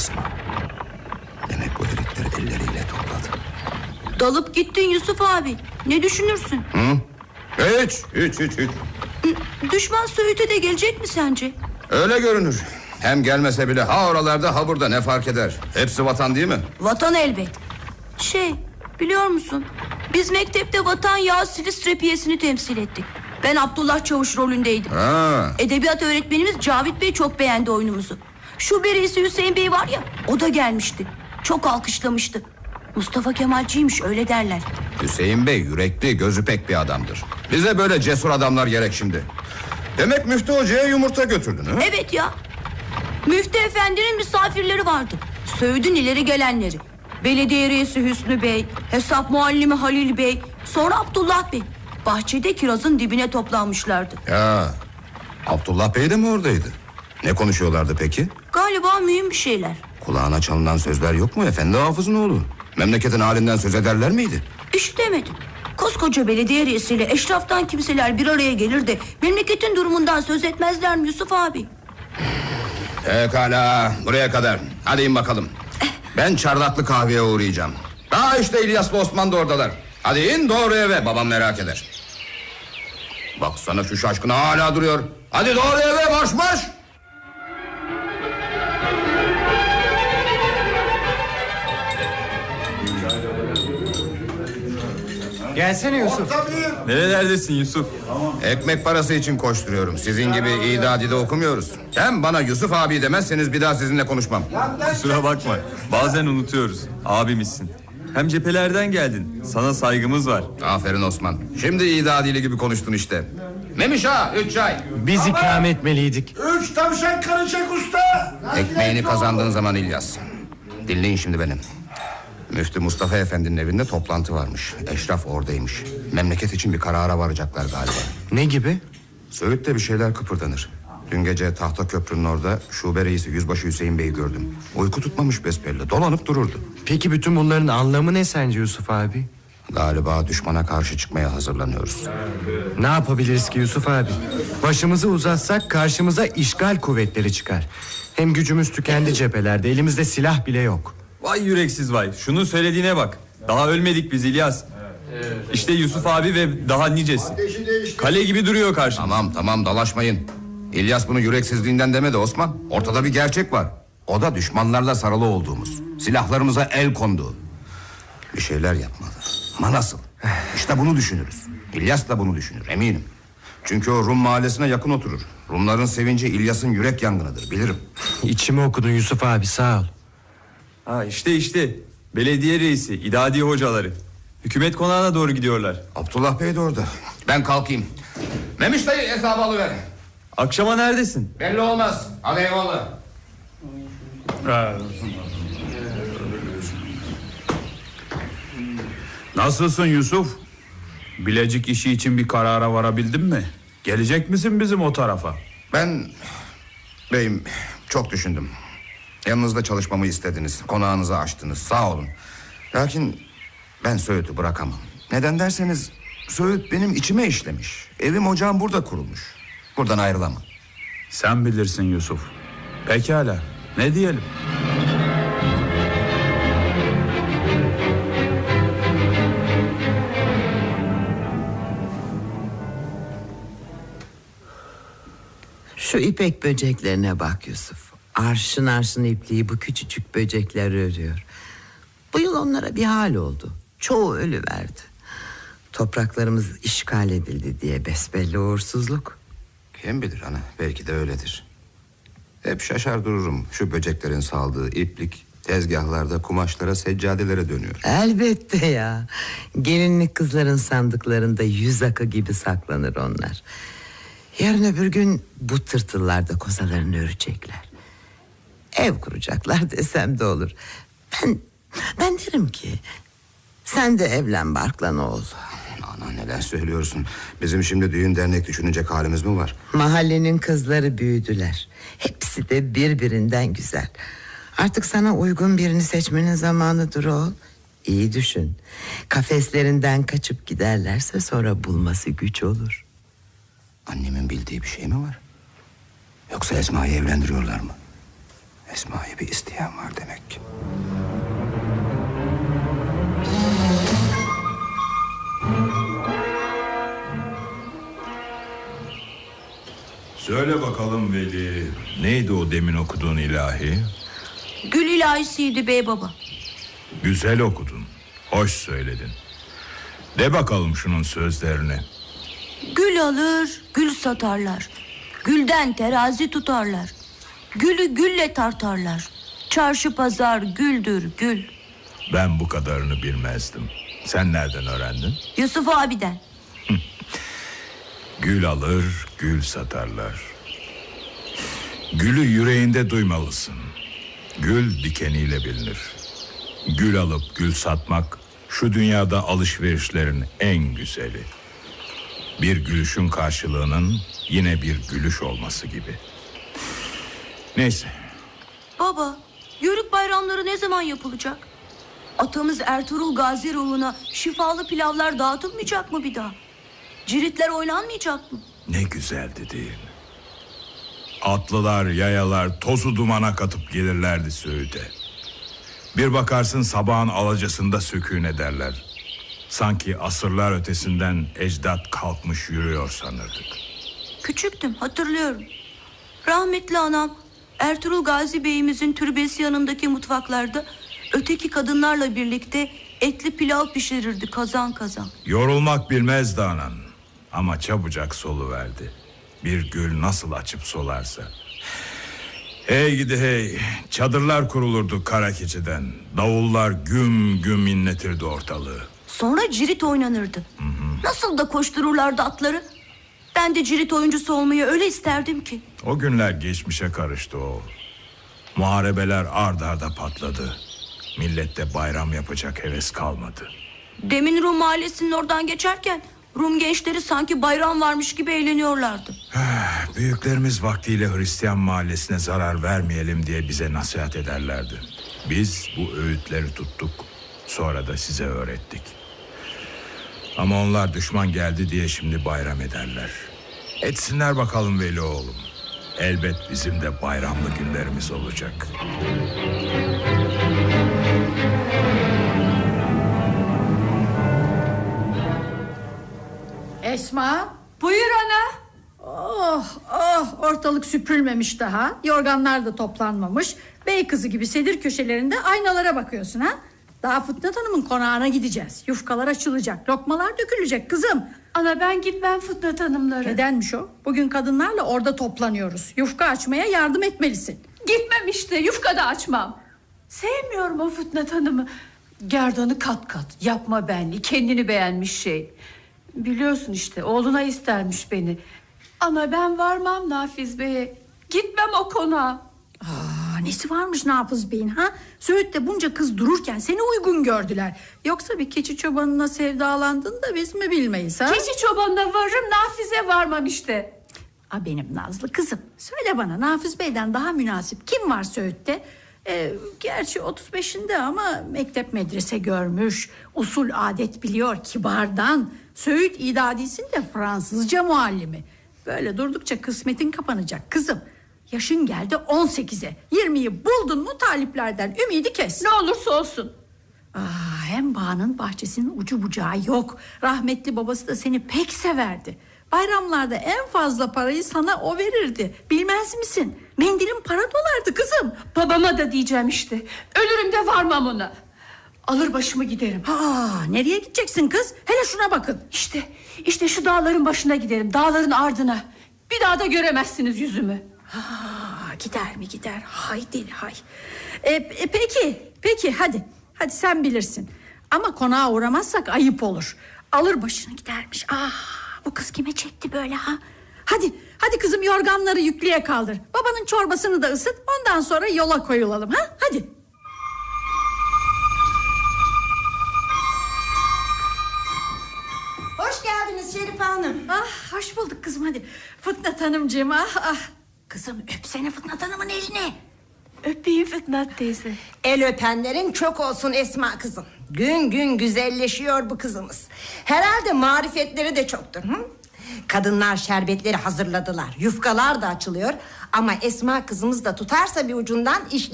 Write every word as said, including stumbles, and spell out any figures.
İlyas mı? Demek bu herifleri elleriyle topladı. Dalıp gittin Yusuf abi. Ne düşünürsün? Hı? Hiç, hiç, hiç, hiç. Düşman Söğüt'e de gelecek mi sence? Öyle görünür. Hem gelmese bile ha oralarda ha burada ne fark eder? Hepsi vatan değil mi? Vatan elbet. Şey, biliyor musun? Biz mektepte Vatan Yağı Silis Repiyesini temsil ettik. Ben Abdullah Çavuş rolündeydim. Ha. Edebiyat öğretmenimiz Cavit Bey çok beğendi oyunumuzu. Şube reisi Hüseyin Bey var ya, o da gelmişti. Çok alkışlamıştı. Mustafa Kemalciymiş öyle derler. Hüseyin Bey yürekli, gözü pek bir adamdır. Bize böyle cesur adamlar gerek şimdi. Demek Müftü Hoca'ya yumurta götürdün ha? Evet ya. Müftü Efendi'nin misafirleri vardı. Söğüt'ün ileri gelenleri. Belediye reisi Hüsnü Bey, hesap muallimi Halil Bey, sonra Abdullah Bey. Bahçede kirazın dibine toplanmışlardı. Ya, Abdullah Bey de mi oradaydı? Ne konuşuyorlardı peki? Galiba mühim bir şeyler. Kulağına çalınan sözler yok mu efendi hafızın oğlu? Memleketin halinden söz ederler miydi? İşitemedim. Koskoca belediye reisiyle eşraftan kimseler bir araya gelir de memleketin durumundan söz etmezler mi Yusuf abi? Pekala, buraya kadar. Hadi in bakalım. Ben çardaklı kahveye uğrayacağım. Aa işte İlyas'la Osman da oradalar. Hadi in doğru eve, babam merak eder. Baksana şu şaşkın hala duruyor. Hadi doğru eve, marş marş. Gelsene Yusuf. Nerelerdesin Yusuf? Ekmek parası için koşturuyorum. Sizin gibi idadide okumuyoruz. Hem bana Yusuf abi demezseniz bir daha sizinle konuşmam. Kusura bakma. Bazen unutuyoruz. Abimizsin. Hem cephelerden geldin. Sana saygımız var. Aferin Osman. Şimdi idadili gibi konuştun işte. Memiş ağa, üç çay. Biz ikram etmeliydik. Üç tavşan karışık usta. Ekmeğini kazandığın zaman İlyas. Dinleyin şimdi benim. Müftü Mustafa Efendi'nin evinde toplantı varmış. Eşraf oradaymış. Memleket için bir karara varacaklar galiba. Ne gibi? Söğüt'te bir şeyler kıpırdanır. Dün gece Tahta Köprü'nün orada şube reisi Yüzbaşı Hüseyin Bey'i gördüm. Uyku tutmamış besbelli, dolanıp dururdu. Peki bütün bunların anlamı ne sence Yusuf abi? Galiba düşmana karşı çıkmaya hazırlanıyoruz. Ne yapabiliriz ki Yusuf abi? Başımızı uzatsak karşımıza işgal kuvvetleri çıkar. Hem gücümüz tükendi cephelerde, elimizde silah bile yok. Vay yüreksiz vay. Şunun söylediğine bak. Daha ölmedik biz İlyas. İşte Yusuf abi ve daha nicesi. Kale gibi duruyor karşımda. Tamam tamam dalaşmayın. İlyas bunu yüreksizliğinden demedi Osman. Ortada bir gerçek var. O da düşmanlarla sarılı olduğumuz. Silahlarımıza el kondu. Bir şeyler yapmalı. Ama nasıl? İşte bunu düşünürüz. İlyas da bunu düşünür eminim. Çünkü o Rum mahallesine yakın oturur. Rumların sevinci İlyas'ın yürek yangınıdır bilirim. İçimi okudun Yusuf abi, sağ ol. Ha işte işte. Belediye reisi, idadi hocaları. Hükümet konağına doğru gidiyorlar. Abdullah Bey de orada. Ben kalkayım. Memiş dayı hesabı alıver. Akşama neredesin? Belli olmaz. Hadi eyvallah. Nasılsın Yusuf? Bilecik işi için bir karara varabildin mi? Gelecek misin bizim o tarafa? Ben beyim çok düşündüm. Yanınızda çalışmamı istediniz. Konağınızı açtınız. Sağ olun. Lakin ben Söğüt'ü bırakamam. Neden derseniz Söğüt benim içime işlemiş. Evim ocağım burada kurulmuş. Buradan ayrılamam. Sen bilirsin Yusuf. Pekala. Ne diyelim? Şu ipek böceklerine bak Yusuf. Arşın arşın ipliği bu küçücük böcekler örüyor. Bu yıl onlara bir hal oldu. Çoğu ölüverdi. Topraklarımız işgal edildi diye besbelli uğursuzluk. Kim bilir ana, belki de öyledir. Hep şaşar dururum. Şu böceklerin saldığı iplik tezgahlarda kumaşlara, seccadelere dönüyor. Elbette ya. Gelinlik kızların sandıklarında yüz akı gibi saklanır onlar. Yarın öbür gün bu tırtıllar da kozalarını örecekler. Ev kuracaklar desem de olur. Ben ben derim ki sen de evlen barklan oğul. Ana neler söylüyorsun? Bizim şimdi düğün dernek düşünecek halimiz mi var? Mahallenin kızları büyüdüler. Hepsi de birbirinden güzel. Artık sana uygun birini seçmenin zamanıdır oğul. İyi düşün. Kafeslerinden kaçıp giderlerse sonra bulması güç olur. Annemin bildiği bir şey mi var? Yoksa Esma'yı evlendiriyorlar mı? Esma'yı bir isteyen var demek ki. Söyle bakalım Veli, neydi o demin okuduğun ilahi? Gül ilahisiydi bey baba. Güzel okudun, hoş söyledin. De bakalım şunun sözlerini. Gül alır, gül satarlar. Gülden terazi tutarlar. Gülü gülle tartarlar. Çarşı pazar güldür gül. Ben bu kadarını bilmezdim. Sen nereden öğrendin? Yusuf abiden. Gül alır, gül satarlar. Gülü yüreğinde duymalısın. Gül dikeniyle bilinir. Gül alıp gül satmak şu dünyada alışverişlerin en güzeli. Bir gülüşün karşılığının yine bir gülüş olması gibi. Neyse. Baba, yörük bayramları ne zaman yapılacak? Atamız Ertuğrul Gazi ruhuna şifalı pilavlar dağıtılmayacak mı bir daha? Ciritler oynanmayacak mı? Ne güzeldi değil mi? Atlılar, yayalar tozu dumana katıp gelirlerdi Söğüt'e. Bir bakarsın sabahın alacasında sükûn ederler. Sanki asırlar ötesinden ecdat kalkmış yürüyor sanırdık. Küçüktüm, hatırlıyorum. Rahmetli anam Ertuğrul Gazi Bey'imizin türbesi yanındaki mutfaklarda öteki kadınlarla birlikte etli pilav pişirirdi kazan kazan. Yorulmak bilmezdi anan ama çabucak soluverdi. Bir gül nasıl açıp solarsa. Hey gidi hey, çadırlar kurulurdu kara keçiden. Davullar güm güm inletirdi ortalığı. Sonra cirit oynanırdı. Hı hı. Nasıl da koştururlardı atları. Ben de cirit oyuncusu olmayı öyle isterdim ki. O günler geçmişe karıştı o. Muharebeler ard arda patladı. Millette bayram yapacak heves kalmadı. Demin Rum mahallesinin oradan geçerken Rum gençleri sanki bayram varmış gibi eğleniyorlardı. Büyüklerimiz vaktiyle Hristiyan mahallesine zarar vermeyelim diye bize nasihat ederlerdi. Biz bu öğütleri tuttuk, sonra da size öğrettik. Ama onlar düşman geldi diye şimdi bayram ederler. Etsinler bakalım Veli oğlum. Elbet bizim de bayramlı günlerimiz olacak. Esma. Buyur ana. Oh oh, ortalık süpürülmemiş daha. Yorganlar da toplanmamış. Bey kızı gibi sedir köşelerinde aynalara bakıyorsun ha. Daha Fitnat Hanım'ın konağına gideceğiz. Yufkalar açılacak, lokmalar dökülecek kızım. Ana ben gitmem Fitnat Hanımlara. Nedenmiş o? Bugün kadınlarla orada toplanıyoruz. Yufka açmaya yardım etmelisin. Gitmem işte, yufka da açmam. Sevmiyorum o Fitnat Hanım'ı. Gerdanı kat kat, yapma benli, kendini beğenmiş şey. Biliyorsun işte, oğluna istermiş beni. Ama ben varmam Nafiz Bey'e. Gitmem o konağa. Aa, nesi varmış Nafiz Bey'in ha? Söğüt'te bunca kız dururken seni uygun gördüler. Yoksa bir keçi çobanına sevdalandın da biz mi bilmeyiz ha? Keçi çobanına varırım, Nafiz'e varmam işte. Aa, benim nazlı kızım, söyle bana, Nafiz Bey'den daha münasip kim var Söğüt'te? Ee, gerçi otuz beşinde ama mektep medrese görmüş, usul adet biliyor, kibardan. Söğüt idadisinde Fransızca muallimi. Böyle durdukça kısmetin kapanacak kızım. Yaşın geldi on sekize. Yirmiyi buldun mu taliplerden ümidi kes. Ne olursa olsun. Aa, hem bağının bahçesinin ucu bucağı yok. Rahmetli babası da seni pek severdi. Bayramlarda en fazla parayı sana o verirdi. Bilmez misin? Mendilin para dolardı kızım. Babama da diyeceğim işte. Ölürüm de varmam ona. Alır başımı giderim. Aa, nereye gideceksin kız? Hele şuna bakın. İşte, işte şu dağların başına giderim. Dağların ardına. Bir daha da göremezsiniz yüzümü. Aa, gider mi gider? Hay deli hay. E, e, peki, peki hadi. Hadi sen bilirsin. Ama konağa uğramazsak ayıp olur. Alır başını gidermiş. Ah, bu kız kime çekti böyle ha? Hadi, hadi kızım yorganları yüklüğe kaldır. Babanın çorbasını da ısıt. Ondan sonra yola koyulalım ha? Hadi. Hoş geldiniz Şerife Hanım. Ah, hoş bulduk kızım hadi. Fitnat Hanımcığım ah ah. Kızım öpsene Fitnat Hanım'ın elini. Öpeyim Fitnat teyze. El öpenlerin çok olsun Esma kızım. Gün gün güzelleşiyor bu kızımız. Herhalde marifetleri de çoktur. Hı? Kadınlar şerbetleri hazırladılar. Yufkalar da açılıyor. Ama Esma kızımız da tutarsa bir ucundan iş